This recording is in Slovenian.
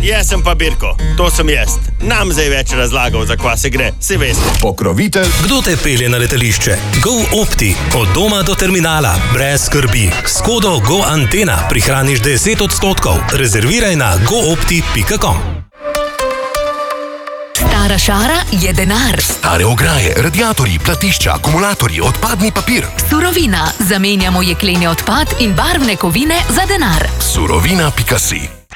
Jaz sem pa Birko, to sem jaz. Nam zdaj več razlagal, za kva se gre, si veste. Pokrovitelj. Kdo te pelje na letališče? Go Opti. Od doma do terminala. Brez skrbi. S kodo Go Antena prihraniš 10%. Rezerviraj na goopti.com. Stara šara je denar. Stare ograje, radiatorji, platišča, akumulatorji, odpadni papir. Surovina. Zamenjamo jekleni odpad in barvne kovine za denar. Surovina.si